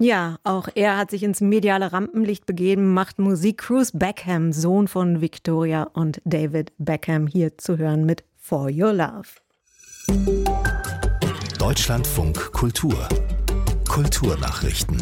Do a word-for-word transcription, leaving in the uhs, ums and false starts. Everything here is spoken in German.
Ja, auch er hat sich ins mediale Rampenlicht begeben, macht Musik. Cruz Beckham, Sohn von Victoria und David Beckham, hier zu hören mit For Your Love. Deutschlandfunk Kultur. Kulturnachrichten.